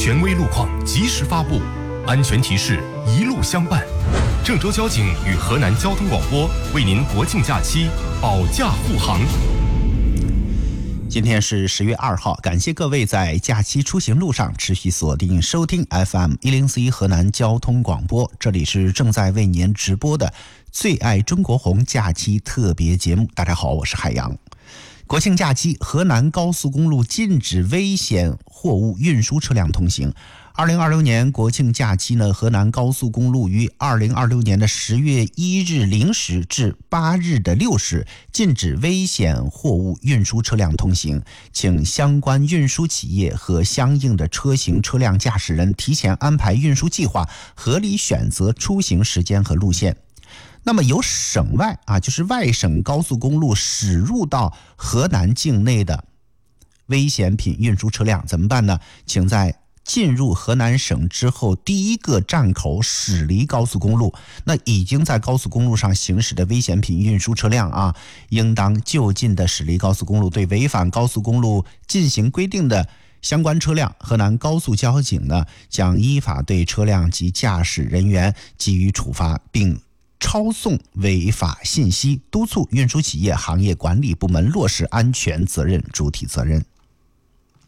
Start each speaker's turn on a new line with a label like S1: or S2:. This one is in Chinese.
S1: 权威路况及时发布，安全提示一路相伴。郑州交警与河南交通广播为您国庆假期保驾护航。
S2: 今天是10月2号，感谢各位在假期出行路上持续锁定收听 FM1041河南交通广播，这里是正在为您直播的最爱中国红假期特别节目。大家好，我是海洋。国庆假期，河南高速公路禁止危险货物运输车辆通行。2026年国庆假期呢，河南高速公路于2026年的10月1日0时至8日的6时禁止危险货物运输车辆通行，请相关运输企业和相应的车型车辆驾驶人提前安排运输计划，合理选择出行时间和路线。那么由省外就是外省高速公路驶入到河南境内的危险品运输车辆怎么办呢？请在进入河南省之后第一个站口驶离高速公路，那已经在高速公路上行驶的危险品运输车辆应当就近的驶离高速公路。对违反高速公路进行规定的相关车辆，河南高速交警呢将依法对车辆及驾驶人员给予处罚，并抄送违法信息，督促运输企业行业管理部门落实安全责任主体责任。